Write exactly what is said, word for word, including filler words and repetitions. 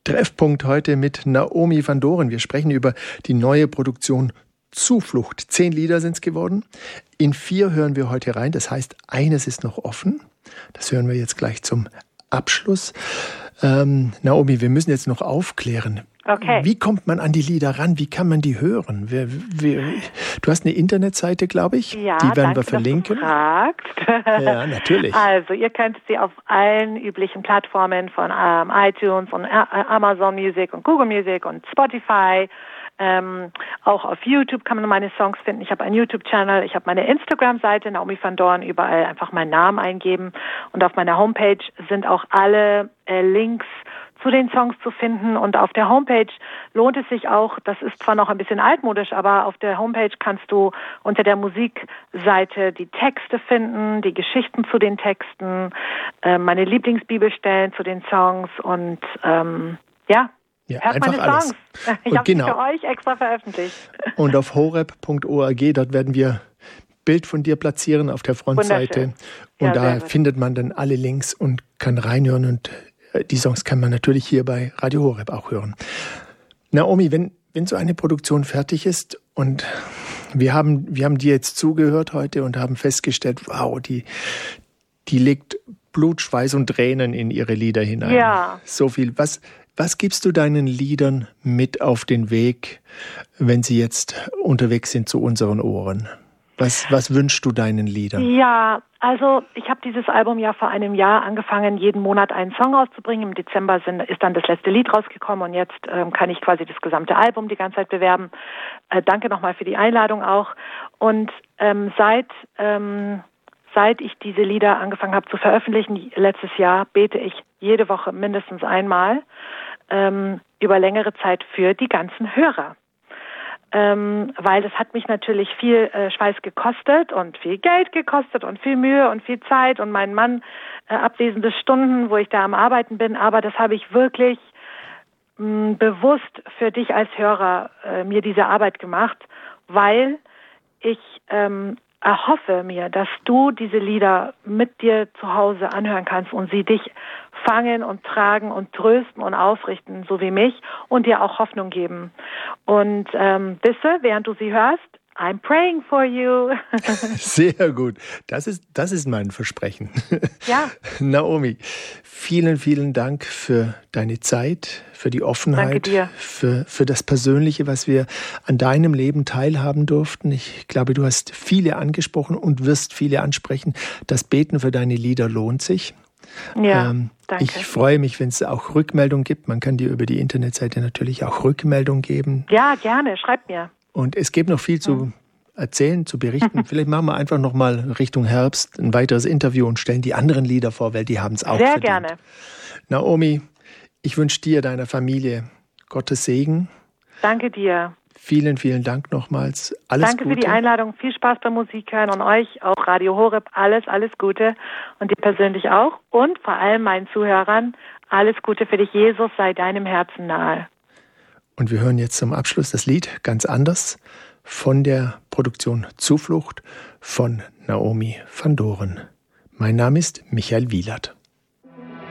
Treffpunkt heute mit Naomi van Doren. Wir sprechen über die neue Produktion Zuflucht. Zehn Lieder sind es geworden. In vier hören wir heute rein. Das heißt, eines ist noch offen. Das hören wir jetzt gleich zum Abschluss. Ähm, Naomi, wir müssen jetzt noch aufklären. Okay. Wie kommt man an die Lieder ran? Wie kann man die hören? Wir, wir, du hast eine Internetseite, glaube ich. Ja, die werden danke, wir verlinken. Dass du fragst. Ja, natürlich. Also, ihr könnt sie auf allen üblichen Plattformen von ähm, iTunes und Amazon Music und Google Music und Spotify. Ähm, auch auf YouTube kann man meine Songs finden. Ich habe einen YouTube-Channel, ich habe meine Instagram-Seite, Naomi van Doren, überall einfach meinen Namen eingeben. Und auf meiner Homepage sind auch alle äh, Links zu den Songs zu finden. Und auf der Homepage lohnt es sich auch, das ist zwar noch ein bisschen altmodisch, aber auf der Homepage kannst du unter der Musikseite die Texte finden, die Geschichten zu den Texten, äh, meine Lieblingsbibelstellen zu den Songs und ähm, ja, Ja, hört einfach meine alles. Songs. Ich Und habe genau. sie für euch extra veröffentlicht. Und auf horeb punkt org, dort werden wir Bild von dir platzieren auf der Frontseite. Und Ja, da sehr gut. findet man dann alle Links und kann reinhören. Und äh, die Songs kann man natürlich hier bei Radio Horeb auch hören. Naomi, wenn, wenn so eine Produktion fertig ist und wir haben, wir haben dir jetzt zugehört heute und haben festgestellt, wow, die, die legt Blut, Schweiß und Tränen in ihre Lieder hinein. Ja. So viel. Was, was gibst du deinen Liedern mit auf den Weg, wenn sie jetzt unterwegs sind zu unseren Ohren? Was, was wünschst du deinen Liedern? Ja, also ich habe dieses Album ja vor einem Jahr angefangen, jeden Monat einen Song rauszubringen. Im Dezember sind, ist dann das letzte Lied rausgekommen und jetzt ähm, kann ich quasi das gesamte Album die ganze Zeit bewerben. Äh, danke nochmal für die Einladung auch. Und ähm, seit, ähm, seit ich diese Lieder angefangen habe zu veröffentlichen, letztes Jahr, bete ich jede Woche mindestens einmal ähm, über längere Zeit für die ganzen Hörer. Ähm, weil das hat mich natürlich viel äh, Schweiß gekostet und viel Geld gekostet und viel Mühe und viel Zeit und mein Mann äh, abwesende Stunden, wo ich da am Arbeiten bin. Aber das habe ich wirklich mh, bewusst für dich als Hörer äh, mir diese Arbeit gemacht, weil ich ähm, erhoffe mir, dass du diese Lieder mit dir zu Hause anhören kannst und sie dich fangen und tragen und trösten und aufrichten, so wie mich, und dir auch Hoffnung geben. Und ähm, wisse, während du sie hörst, I'm praying for you. Sehr gut. Das ist, das ist mein Versprechen. Ja. Naomi, vielen, vielen Dank für deine Zeit, für die Offenheit, Danke dir. Für, für das Persönliche, was wir an deinem Leben teilhaben durften. Ich glaube, du hast viele angesprochen und wirst viele ansprechen. Das Beten für deine Lieder lohnt sich. Ja, ähm, danke. Ich freue mich, wenn es auch Rückmeldungen gibt. Man kann dir über die Internetseite natürlich auch Rückmeldungen geben. Ja, gerne. Schreib mir. Und es gibt noch viel zu erzählen, zu berichten. Vielleicht machen wir einfach noch mal Richtung Herbst ein weiteres Interview und stellen die anderen Lieder vor, weil die haben es auch Sehr verdient. gerne. Naomi, ich wünsche dir, deiner Familie Gottes Segen. Danke dir. Vielen, vielen Dank nochmals. Alles Danke Gute. für die Einladung. Viel Spaß beim Musik hören und euch, auch Radio Horeb, alles, alles Gute. Und dir persönlich auch. Und vor allem meinen Zuhörern, alles Gute für dich. Jesus sei deinem Herzen nahe. Und wir hören jetzt zum Abschluss das Lied ganz anders von der Produktion Zuflucht von Naomi van Doren. Mein Name ist Michael Wielert.